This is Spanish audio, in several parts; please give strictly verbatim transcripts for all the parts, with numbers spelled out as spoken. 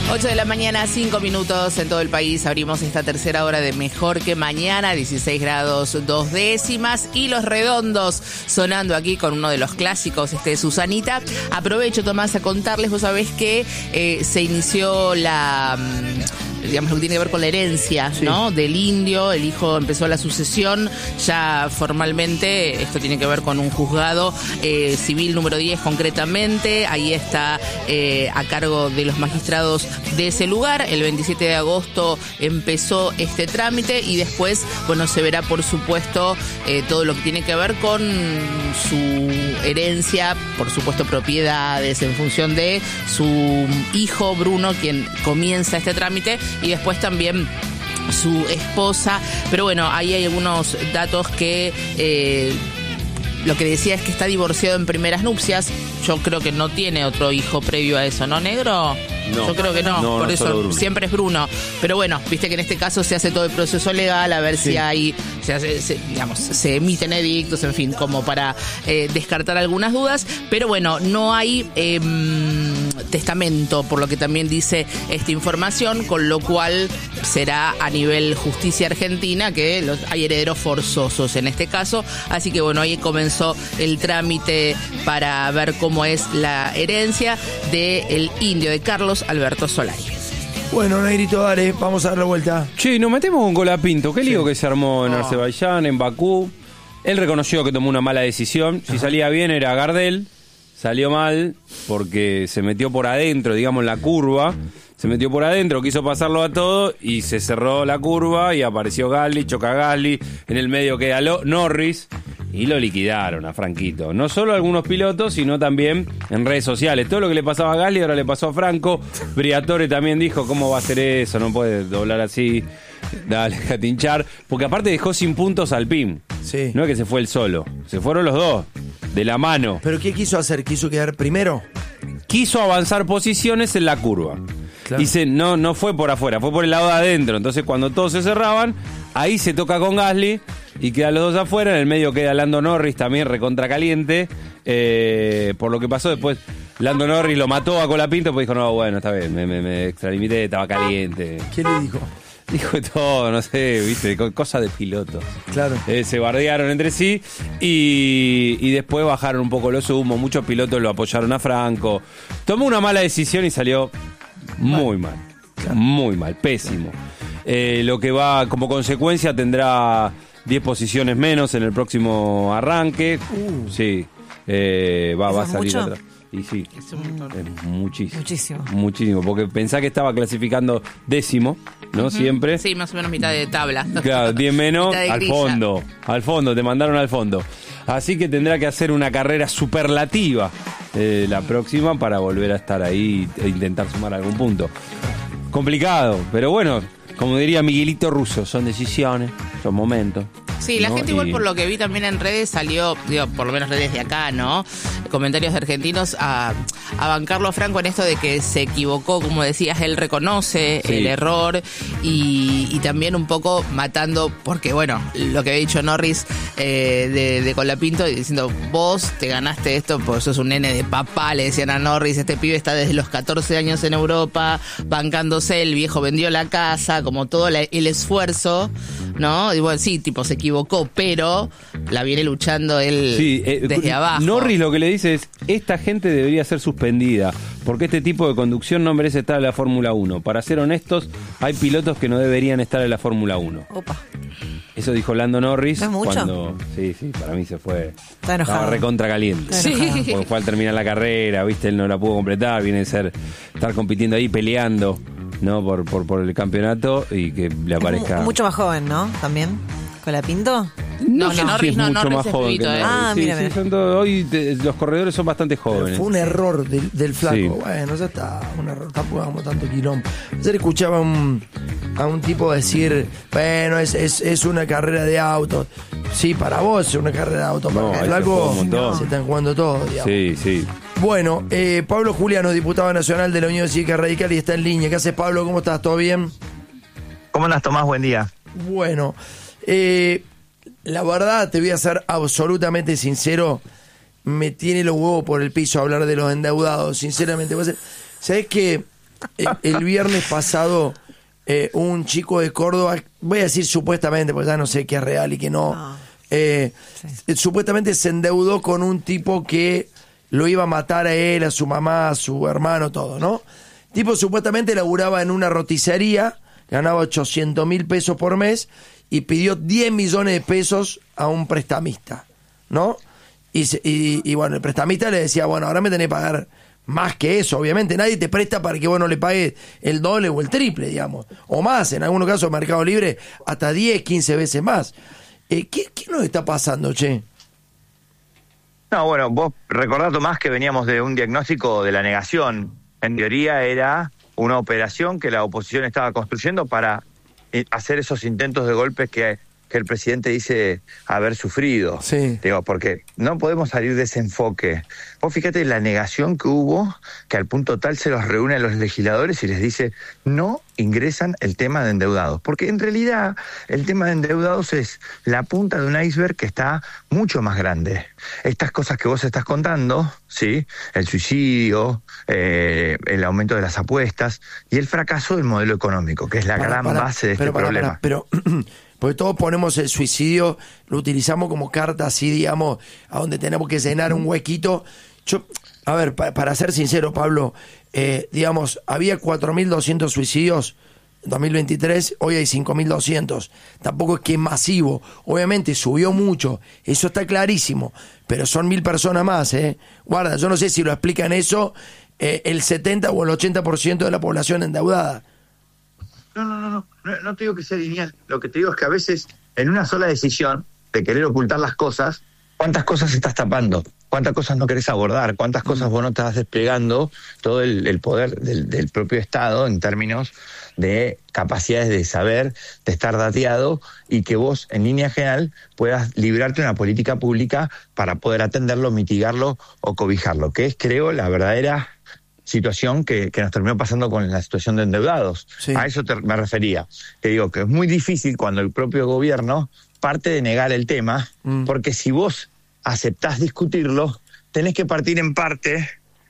ocho de la mañana, cinco minutos en todo el país. Abrimos esta tercera hora de Mejor que Mañana, dieciséis grados dos décimas. Y Los Redondos sonando aquí con uno de los clásicos, este de Susanita. Aprovecho, Tomás, a contarles, vos sabés que eh, se inició la... digamos, lo que tiene que ver con la herencia, sí, ¿no? Del indio. El hijo empezó la sucesión ya formalmente. Esto tiene que ver con un juzgado eh, civil número diez concretamente. Ahí está eh, a cargo de los magistrados de ese lugar. El veintisiete de agosto empezó este trámite y después, bueno, se verá por supuesto eh, todo lo que tiene que ver con su herencia, por supuesto propiedades en función de su hijo Bruno, quien comienza este trámite, y después también su esposa. Pero bueno, ahí hay algunos datos que eh, lo que decía es que está divorciado en primeras nupcias. Yo creo que no tiene otro hijo previo a eso, ¿no, negro? No, yo creo que no, no por no eso siempre es Bruno. Pero bueno, viste que en este caso se hace todo el proceso legal, a ver sí. si hay, se, hace, se, digamos, se emiten edictos, en fin, como para eh, descartar algunas dudas. Pero bueno, no hay eh, testamento, por lo que también dice esta información, con lo cual será a nivel justicia argentina que los, hay herederos forzosos en este caso. Así que bueno, ahí comenzó el trámite para ver cómo es la herencia del indio de Carlos Alberto Solari. Bueno, Negrito, dale, vamos a dar la vuelta. Che, nos metemos con Colapinto. Qué lío sí. que se armó en oh. Azerbaiyán, en Bakú. Él reconoció que tomó una mala decisión. Si Ajá. salía bien era Gardel. Salió mal porque se metió por adentro, digamos, la curva. Se metió por adentro, quiso pasarlo a todo y se cerró la curva y apareció Gasly, choca Gasly. En el medio queda Lo- Norris. Y lo liquidaron a Franquito. No solo a algunos pilotos, sino también en redes sociales. Todo lo que le pasaba a Gasly ahora le pasó a Franco. Briatore también dijo, ¿cómo va a hacer eso? No puede doblar así. Dale, a tinchar. Porque aparte dejó sin puntos al P I M. Sí. No es que se fue él solo. Se fueron los dos. De la mano. ¿Pero qué quiso hacer? ¿Quiso quedar primero? Quiso avanzar posiciones en la curva. Claro. Y se, no, no fue por afuera, fue por el lado de adentro. Entonces cuando todos se cerraban, ahí se toca con Gasly y quedan los dos afuera. En el medio queda Lando Norris también recontra caliente. Eh, por lo que pasó después, Lando Norris lo mató a Colapinto, pues dijo, no, bueno, está bien, me, me, me extralimité, estaba caliente. ¿Qué le dijo? Dijo todo, no sé, viste, cosa de pilotos. Claro. Eh, se bardearon entre sí y, y después bajaron un poco los humos. Muchos pilotos lo apoyaron a Franco. Tomó una mala decisión y salió muy mal. Claro. Muy mal, pésimo. Eh, lo que va como consecuencia tendrá diez posiciones menos en el próximo arranque. Uh. Sí, eh, va, va a salir mucho? atrás. Y sí, es, un es muchísimo. Muchísimo. Muchísimo, porque pensá que estaba clasificando décimo, ¿no? Uh-huh. Siempre. Sí, más o menos mitad de tabla. Claro, diez menos, al fondo. Al fondo, te mandaron al fondo. Así que tendrá que hacer una carrera superlativa eh, la próxima para volver a estar ahí e intentar sumar algún punto. Complicado, pero bueno, como diría Miguelito Russo, son decisiones, son momentos. Sí, la ¿no? gente igual y... por lo que vi también en redes salió, digo, por lo menos redes de acá, ¿no? Comentarios de argentinos a, a bancarlo a Franco en esto de que se equivocó, como decías, él reconoce sí. el error y, y también un poco matando, porque bueno, lo que había dicho Norris eh, de, de Colapinto, diciendo, vos te ganaste esto, pues sos un nene de papá, le decían a Norris, este pibe está desde los catorce años en Europa, bancándose, el viejo vendió la casa, como todo la, el esfuerzo, ¿no? Y bueno, sí, tipo, se equivocó, pero la viene luchando él sí, eh, desde abajo. Norris lo que le dice es, esta gente debería ser suspendida, porque este tipo de conducción no merece estar en la Fórmula uno. Para ser honestos, hay pilotos que no deberían estar en la Fórmula uno. Opa. Eso dijo Lando Norris. ¿No es mucho? Cuando, sí, sí, para mí se fue. Está enojado. Estaba recontra caliente. Está enojado. Porque fue al terminar la carrera, viste, él no la pudo completar, viene a ser, estar compitiendo ahí, peleando, ¿no? Por, por, por el campeonato y que le aparezca. Es mucho más joven, ¿no? También. ¿Colapinto? No, no, que no, Norris sí, no, mucho Norris más es joven pibito, que ¿eh? Ah, sí, mira, sí, mira. son todo, hoy te, los corredores son bastante jóvenes. Fue un error del, del flaco. Sí. Bueno, ya está, un error, tampoco hagamos tanto quilombo. Ayer escuchaba a un, a un tipo decir, bueno, es, es, es una carrera de autos. Sí, para vos es una carrera de autos, para No, el ahí flaco se juega un montón. se están jugando todo, digamos. Sí, sí. Bueno, eh, Pablo Juliano, diputado nacional de la Unión Cívica Radical, y está en línea. ¿Qué haces, Pablo? ¿Cómo estás? ¿Todo bien? ¿Cómo andas, Tomás? Buen día. Bueno, eh, la verdad, te voy a ser absolutamente sincero, me tiene los huevos por el piso hablar de los endeudados, sinceramente. ¿Sabés que el, el viernes pasado eh, un chico de Córdoba, voy a decir supuestamente, porque ya no sé qué es real y qué no, no. Eh, sí. supuestamente se endeudó con un tipo que lo iba a matar a él, a su mamá, a su hermano, todo, ¿no? El tipo supuestamente laburaba en una roticería, ganaba ochocientos mil pesos por mes y pidió diez millones de pesos a un prestamista, ¿no? Y, y, y bueno, el prestamista le decía, bueno, ahora me tenés que pagar más que eso, obviamente. Nadie te presta para que vos no le pagues el doble o el triple, digamos. O más, en algunos casos Mercado Libre, hasta diez, quince veces más. Eh, ¿qué, ¿Qué nos está pasando, che? No, bueno, vos recordás, Tomás, que veníamos de un diagnóstico de la negación. En teoría era una operación que la oposición estaba construyendo para hacer esos intentos de golpes que... que el presidente dice haber sufrido. Sí. Digo, porque no podemos salir de ese enfoque. Vos fíjate la negación que hubo, que al punto tal se los reúne a los legisladores y les dice, no ingresan el tema de endeudados. Porque en realidad el tema de endeudados es la punta de un iceberg que está mucho más grande. Estas cosas que vos estás contando, ¿sí? El suicidio, eh, el aumento de las apuestas y el fracaso del modelo económico, que es la para, gran para, base de pero, este para, problema. Para, pero... Porque todos ponemos el suicidio, lo utilizamos como carta así, digamos, a donde tenemos que llenar un huequito. Yo, a ver, pa, para ser sincero, Pablo, eh, digamos, había cuatro mil doscientos suicidios en dos mil veintitrés, hoy hay cinco mil doscientos. Tampoco es que es masivo. Obviamente subió mucho, eso está clarísimo, pero son mil personas más, ¿eh? Guarda, yo no sé si lo explican eso eh, el setenta o el ochenta por ciento de la población endeudada. No, no, no, no, no, no te digo que sea lineal. Lo que te digo es que a veces, en una sola decisión de querer ocultar las cosas, ¿cuántas cosas estás tapando? ¿Cuántas cosas no querés abordar? ¿Cuántas cosas vos no estás desplegando todo el, el poder del, del propio Estado en términos de capacidades de saber, de estar dateado y que vos, en línea general, puedas librarte una política pública para poder atenderlo, mitigarlo o cobijarlo? Que es, creo, la verdadera situación que, que nos terminó pasando con la situación de endeudados. Sí. A eso te, me refería. Te digo que es muy difícil cuando el propio gobierno parte de negar el tema, mm. porque si vos aceptás discutirlo, tenés que partir en parte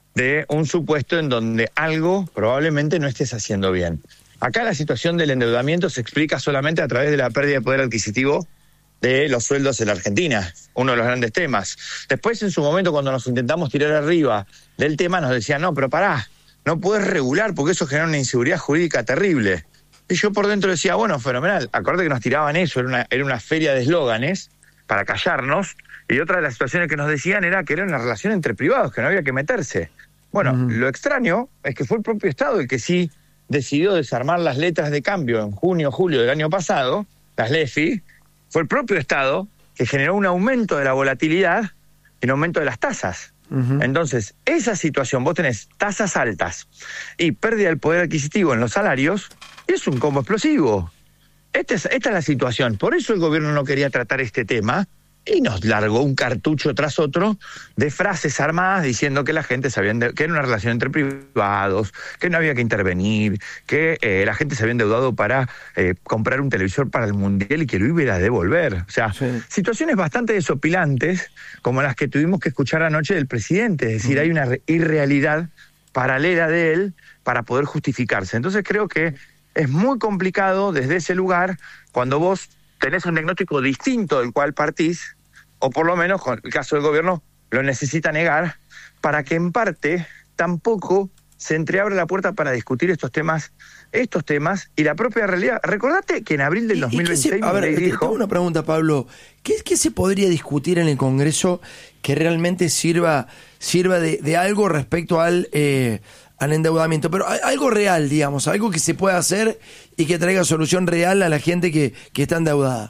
de un supuesto en donde algo probablemente no estés haciendo bien. Acá la situación del endeudamiento se explica solamente a través de la pérdida de poder adquisitivo de los sueldos en la Argentina, uno de los grandes temas. Después, en su momento, cuando nos intentamos tirar arriba del tema, nos decían, no, pero pará, no podés regular porque eso genera una inseguridad jurídica terrible. Y yo por dentro decía, bueno, fenomenal, acordate que nos tiraban eso, era una, era una feria de eslóganes para callarnos, y otra de las situaciones que nos decían era que era una relación entre privados, que no había que meterse. Bueno, uh-huh. Lo extraño es que fue el propio Estado el que sí decidió desarmar las letras de cambio en junio, julio del año pasado, las LEFI. Fue el propio Estado que generó un aumento de la volatilidad y un aumento de las tasas. Uh-huh. Entonces, esa situación, vos tenés tasas altas y pérdida del poder adquisitivo en los salarios, es un combo explosivo. Esta es, esta es la situación. Por eso el gobierno no quería tratar este tema y nos largó un cartucho tras otro de frases armadas diciendo que la gente se había ende- que era una relación entre privados, que no había que intervenir, que eh, la gente se había endeudado para eh, comprar un televisor para el Mundial y que lo iba a devolver. O sea, sí. Situaciones bastante desopilantes como las que tuvimos que escuchar anoche del presidente. Es decir, mm. hay una re- irrealidad paralela de él para poder justificarse. Entonces creo que es muy complicado desde ese lugar cuando vos tenés un diagnóstico distinto del cual partís, o por lo menos, con el caso del gobierno, lo necesita negar, para que en parte tampoco se entreabre la puerta para discutir estos temas, estos temas y la propia realidad. Recordate que en abril del dos mil veintiséis... Se, a ver, dijo, tengo una pregunta, Pablo. ¿Qué, ¿Qué se podría discutir en el Congreso que realmente sirva, sirva de, de algo respecto al... Eh, al endeudamiento, pero algo real, digamos, algo que se pueda hacer y que traiga solución real a la gente que, que está endeudada?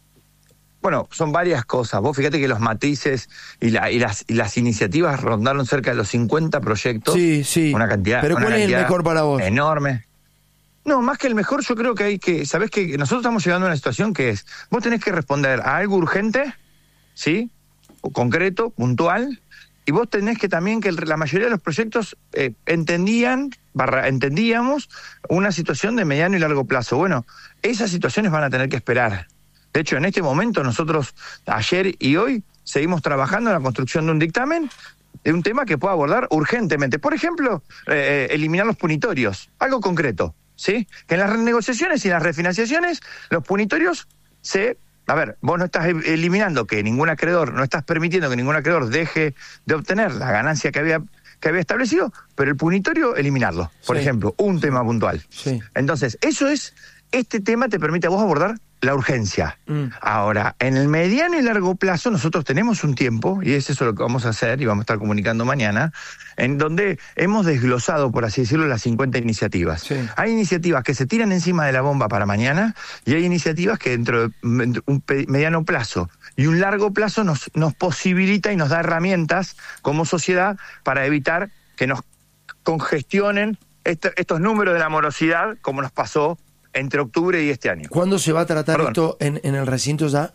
Bueno, son varias cosas. Vos fíjate que los matices y, la, y, las, y las iniciativas rondaron cerca de los cincuenta proyectos. Sí, sí. Una cantidad, pero una ¿cuál cantidad es el mejor para vos? Enorme. No, más que el mejor, yo creo que hay que... ¿Sabés que nosotros estamos llegando a una situación que es... Vos tenés que responder a algo urgente, ¿sí? O concreto, puntual... Y vos tenés que también que la mayoría de los proyectos eh, entendían, barra, entendíamos una situación de mediano y largo plazo. Bueno, esas situaciones van a tener que esperar. De hecho, en este momento nosotros, ayer y hoy, seguimos trabajando en la construcción de un dictamen de un tema que pueda abordar urgentemente. Por ejemplo, eh, eliminar los punitorios, algo concreto, ¿sí? Que en las renegociaciones y en las refinanciaciones, los punitorios se... A ver, vos no estás eliminando que ningún acreedor, no estás permitiendo que ningún acreedor deje de obtener la ganancia que había, que había establecido, pero el punitorio, eliminarlo. Por sí. ejemplo, un tema puntual. Sí. Entonces, eso es... Este tema te permite a vos abordar la urgencia. Mm. Ahora, en el mediano y largo plazo nosotros tenemos un tiempo, y es eso lo que vamos a hacer, y vamos a estar comunicando mañana, en donde hemos desglosado, por así decirlo, las cincuenta iniciativas. Sí. Hay iniciativas que se tiran encima de la bomba para mañana, y hay iniciativas que dentro de un mediano plazo y un largo plazo nos, nos posibilita y nos da herramientas como sociedad para evitar que nos congestionen est- estos números de la morosidad, como nos pasó entre octubre y este año. ¿Cuándo se va a tratar Perdón. esto en, en el recinto ya?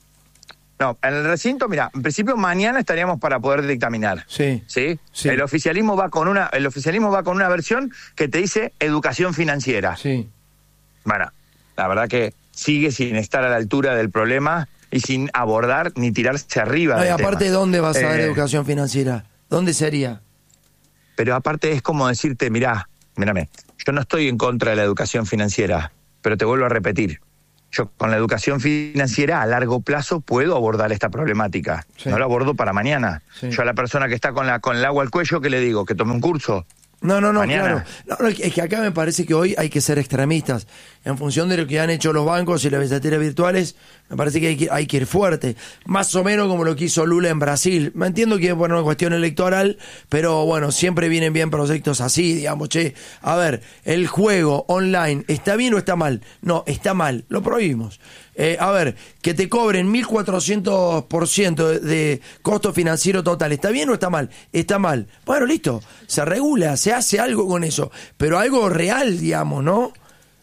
No, en el recinto, mira, en principio mañana estaríamos para poder dictaminar. Sí. ¿Sí? Sí. El oficialismo va con una, el oficialismo va con una versión que te dice educación financiera. Sí. Bueno, la verdad que sigue sin estar a la altura del problema y sin abordar ni tirarse arriba. No, y del aparte, tema. ¿dónde vas a dar Eh, educación financiera? ¿Dónde sería? Pero aparte es como decirte, mirá, mírame, yo no estoy en contra de la educación financiera, pero te vuelvo a repetir. Yo con la educación financiera a largo plazo puedo abordar esta problemática. Sí. No la abordo para mañana. Sí. Yo a la persona que está con, la, con el agua al cuello, ¿qué le digo? Que tome un curso. No, no, no, mañana. claro. No, no, es que acá me parece que hoy hay que ser extremistas. En función de lo que han hecho los bancos y las billeteras virtuales, me parece que hay que, hay que ir fuerte. Más o menos como lo que hizo Lula en Brasil. Me entiendo que es bueno, una cuestión electoral, pero bueno, siempre vienen bien proyectos así, digamos, che, a ver, el juego online, ¿está bien o está mal? No, está mal, lo prohibimos. Eh, a ver, que te cobren mil cuatrocientos por ciento de, de costo financiero total, ¿está bien o está mal? Está mal. Bueno, listo, se regula, se hace algo con eso, pero algo real, digamos, ¿no?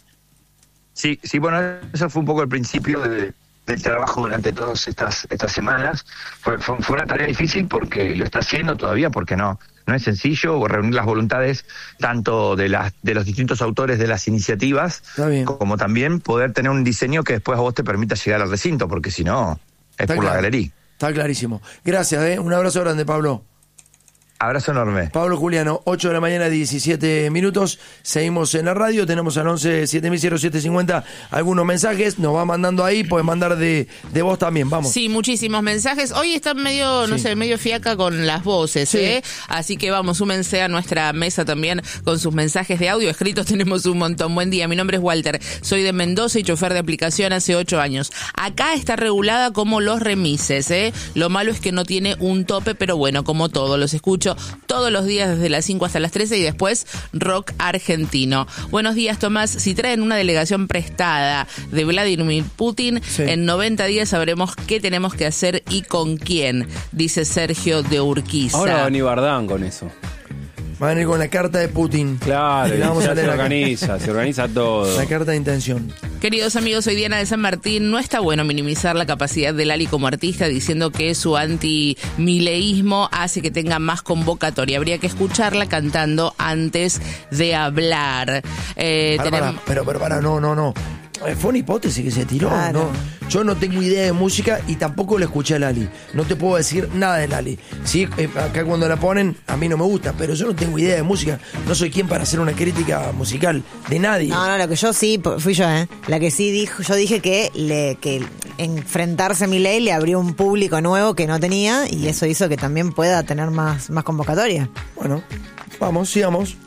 Sí, sí, bueno, eso fue un poco el principio de, del trabajo durante todas estas estas semanas. Fue, fue, fue una tarea difícil porque lo está haciendo todavía, porque no no es sencillo reunir las voluntades tanto de las de los distintos autores de las iniciativas, como también poder tener un diseño que después a vos te permita llegar al recinto, porque si no, es está por claro. la galería. Está clarísimo. Gracias, ¿eh? Un abrazo grande, Pablo. Abrazo enorme. Pablo Juliano, ocho de la mañana, diecisiete minutos. Seguimos en la radio. Tenemos al once siete mil siete cincuenta algunos mensajes. Nos va mandando ahí. Puedes mandar de, de voz también. Vamos. Sí, muchísimos mensajes. Hoy están medio, no Sí. sé, medio fiaca con las voces, Sí. ¿eh? Así que vamos, súmense a nuestra mesa también con sus mensajes de audio. Escritos tenemos un montón. Buen día, mi nombre es Walter. Soy de Mendoza y chofer de aplicación hace ocho años. Acá está regulada como los remises, ¿eh? Lo malo es que no tiene un tope, pero bueno, como todo, los escucho todos los días desde las cinco hasta las trece y después rock argentino. Buenos días, Tomás. Si traen una delegación prestada de Vladimir Putin, Sí. en noventa días sabremos qué tenemos que hacer y con quién, dice Sergio de Urquiza. Ahora va a venir Bardán con eso. Va a venir con la carta de Putin. Claro, Y la vamos ya a se leer acá. organiza, se organiza todo. La carta de intención. Queridos amigos, soy Diana de San Martín. No está bueno minimizar la capacidad de Lali como artista diciendo que su antimileísmo hace que tenga más convocatoria. Habría que escucharla cantando antes de hablar. Eh, Para, tenemos- para, pero, pero, para, no, no, no. Eh, Fue una hipótesis que se tiró, Claro. ¿no? Yo no tengo idea de música y tampoco la escuché a Lali. No te puedo decir nada de Lali. Sí, eh, acá cuando la ponen, a mí no me gusta, pero yo no tengo idea de música. No soy quien para hacer una crítica musical de nadie. No, no, lo que yo sí, fui yo, ¿eh? La que sí dijo, yo dije que le que enfrentarse a Milei le abrió un público nuevo que no tenía y eso hizo que también pueda tener más, más convocatoria. Bueno, vamos, sigamos.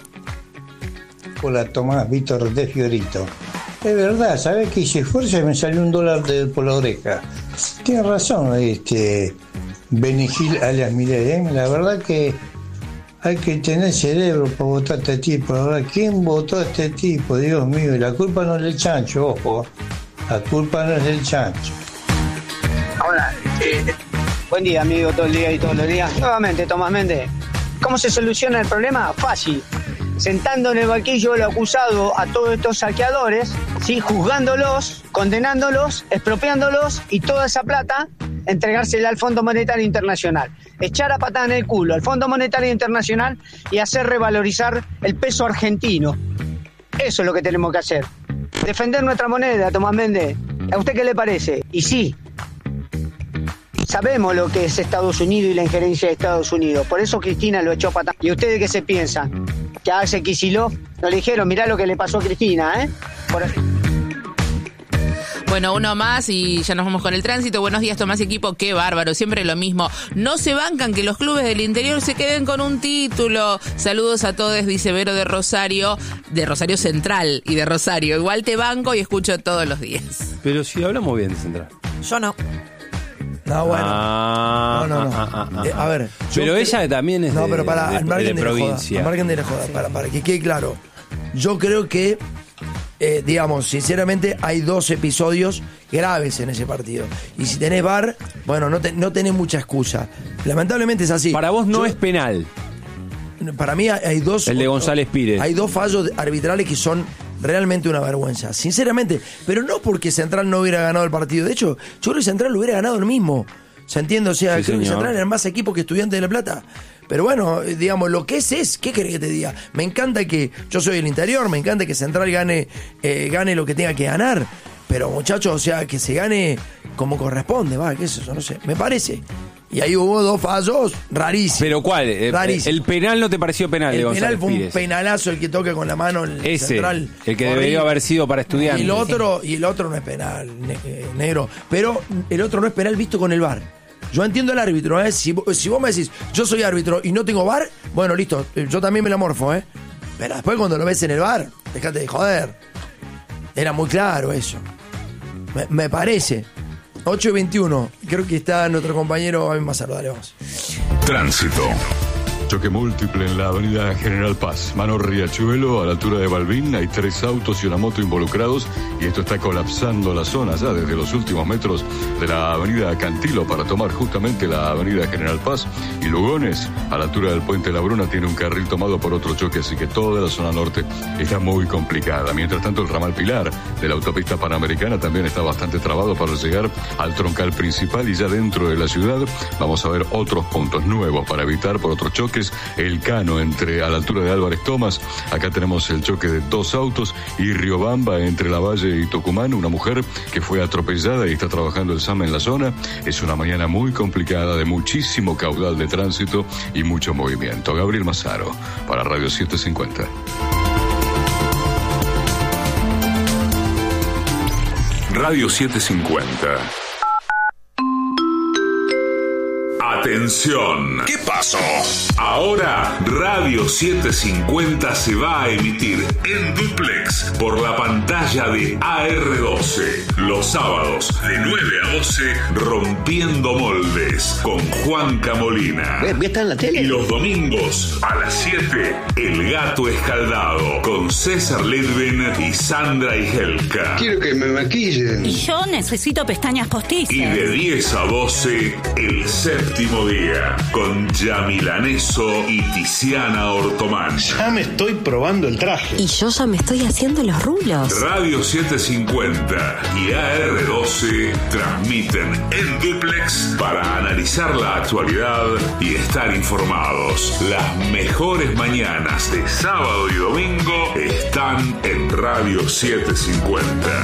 Hola Tomás, Víctor de Fiorito. Es verdad, ¿sabes que hice esfuerzo y me salió un dólar de, por la oreja? Tienes razón, este Benigil alias Milei, ¿eh? La verdad que hay que tener cerebro para votar a este tipo. La verdad, ¿quién votó a este tipo? Dios mío, y la culpa no es del chancho, ojo. La culpa no es del chancho. Hola, eh, buen día amigo, todo el día y todos los días. Nuevamente, Tomás Méndez. ¿Cómo se soluciona el problema? Fácil. Sentando en el banquillo lo acusado a todos estos saqueadores, ¿sí? Juzgándolos, condenándolos, expropiándolos y toda esa plata entregársela al Fondo Monetario Internacional. Echar a patada en el culo al Fondo Monetario Internacional y hacer revalorizar el peso argentino. Eso es lo que tenemos que hacer. Defender nuestra moneda, Tomás Méndez. ¿A usted qué le parece? Y sí, sabemos lo que es Estados Unidos y la injerencia de Estados Unidos. Por eso Cristina lo echó para atrás. ¿Y ustedes qué se piensan? ¿Que hace Kicillof? No le dijeron, mirá lo que le pasó a Cristina, ¿eh? Por... Bueno, uno más y ya nos vamos con el tránsito. Buenos días, Tomás y equipo. Qué bárbaro, siempre lo mismo. No se bancan que los clubes del interior se queden con un título. Saludos a todos, dice Vero de Rosario, de Rosario Central y de Rosario. Igual te banco y escucho todos los días. Pero si hablamos bien de Central. Yo no. No, bueno. Ah, no, no, no. ah, ah, ah, Eh, a ver. Pero yo ella cre- también es no, de, pero para, de- al margen de de, la joda, provincia. al margen de la joda, para, para que quede claro. Yo creo que, eh, digamos, sinceramente, hay dos episodios graves en ese partido. Y si tenés V A R, bueno, no, te- no tenés mucha excusa. Lamentablemente es así. Para vos no Yo- es penal. Para mí hay hay dos... El de González Pires. Hay dos fallos arbitrales que son realmente una vergüenza, sinceramente. Pero no porque Central no hubiera ganado el partido. De hecho, yo creo que Central lo hubiera ganado el mismo. ¿Se entiende? O sea, Sí, creo que señor. Central era más equipo que Estudiantes de La Plata. Pero bueno, eh, digamos, lo que es es, ¿qué querés que te diga? Me encanta que, yo soy del interior, me encanta que Central gane, eh, gane lo que tenga que ganar. Pero muchachos, o sea, que se gane como corresponde, va, qué es eso, no sé, me parece. Y ahí hubo dos fallos rarísimos. ¿Pero cuál? Eh, Rarísimos. ¿El penal no te pareció penal de El González penal fue un Pires? penalazo el que toca con la mano el Ese, Central. el que Horrible. debería haber sido para Estudiantes. Y el otro, y el otro no es penal, ne- eh, negro. Pero el otro no es penal visto con el V A R. Yo entiendo al árbitro, ¿eh? Si, vo- si vos me decís, yo soy árbitro y no tengo V A R, bueno, listo, eh, yo también me la morfo, ¿eh? Pero después cuando lo ves en el V A R, dejate de joder. Era muy claro eso. Me, me parece. ocho y veintiuno. Creo que está nuestro compañero Abel Mazaro. Dale, vamos. Tránsito. Choque múltiple en la avenida General Paz, Mano Riachuelo, a la altura de Balbín. Hay tres autos y una moto involucrados y esto está colapsando la zona ya desde los últimos metros de la avenida Cantilo para tomar justamente la avenida General Paz. Y Lugones, a la altura del puente La Bruna, tiene un carril tomado por otro choque, así que toda la zona norte está muy complicada. Mientras tanto, el ramal Pilar de la autopista Panamericana también está bastante trabado para llegar al troncal principal y ya dentro de la ciudad vamos a ver otros puntos nuevos para evitar por otros choques. El Cano entre a la altura de Álvarez Tomás, acá tenemos el choque de dos autos, y Riobamba entre La Valle y Tucumán, una mujer que fue atropellada y está trabajando el S A M en la zona. Es una mañana muy complicada, de muchísimo caudal de tránsito y mucho movimiento. Gabriel Mazaro para Radio setecientos cincuenta. Radio setecientos cincuenta. Atención. ¿Qué pasó? Ahora Radio setecientos cincuenta se va a emitir en duplex por la pantalla de A R doce. Los sábados de nueve a doce, Rompiendo Moldes con Juanca Molina. ¿Voy a estar en la tele? Y los domingos a las siete, El Gato Escaldado con César Ledven y Sandra Igelka. Quiero que me maquillen. Y yo necesito pestañas postizas. Y de diez a doce, El Séptimo Día, con Yamilaneso y Tiziana Ortomán. Ya me estoy probando el traje. Y yo ya me estoy haciendo los rulos. Radio setecientos cincuenta y A R doce transmiten en duplex para analizar la actualidad y estar informados. Las mejores mañanas de sábado y domingo están en Radio setecientos cincuenta.